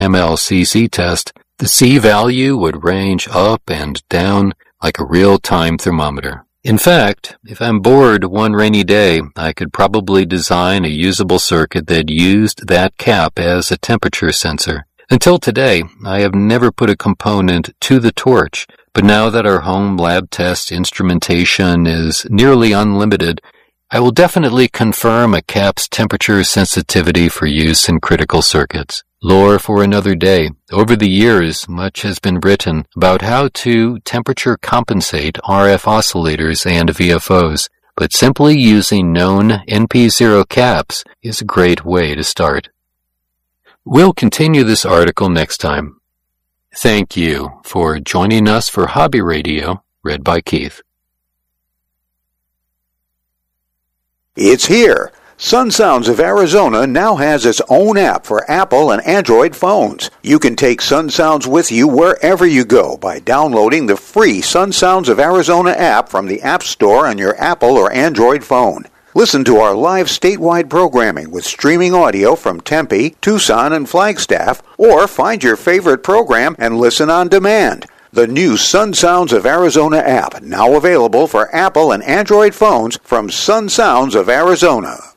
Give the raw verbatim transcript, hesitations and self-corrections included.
M L C C test, the C value would range up and down like a real-time thermometer. In fact, if I'm bored one rainy day, I could probably design a usable circuit that used that cap as a temperature sensor. Until today, I have never put a component to the torch, but now that our home lab test instrumentation is nearly unlimited, I will definitely confirm a cap's temperature sensitivity for use in critical circuits. Lore for another day. Over the years, much has been written about how to temperature compensate R F oscillators and V F Os, but simply using known N P zero caps is a great way to start. We'll continue this article next time. Thank you for joining us for Hobby Radio, read by Keith. It's here. Sun Sounds of Arizona now has its own app for Apple and Android phones. You can take Sun Sounds with you wherever you go by downloading the free Sun Sounds of Arizona app from the App Store on your Apple or Android phone. Listen to our live statewide programming with streaming audio from Tempe, Tucson, and Flagstaff, or find your favorite program and listen on demand. The new Sun Sounds of Arizona app, now available for Apple and Android phones from Sun Sounds of Arizona.